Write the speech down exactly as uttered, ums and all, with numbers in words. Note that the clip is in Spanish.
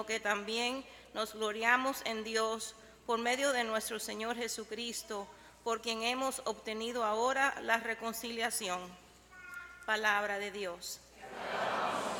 sino que también nos gloriamos en Dios por medio de nuestro Señor Jesucristo, por quien hemos obtenido ahora la reconciliación. Palabra de Dios.